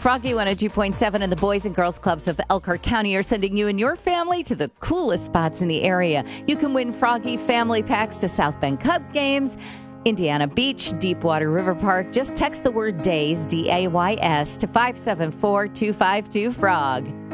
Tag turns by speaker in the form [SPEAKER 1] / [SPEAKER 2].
[SPEAKER 1] Froggy 102.7 and the Boys and Girls Clubs of Elkhart County are sending you and your family to the coolest spots in the area. You can win Froggy family packs to South Bend Cup games, Indiana Beach, Deepwater River Park. Just text the word DAYS, DAYS, to 574-252-FROG.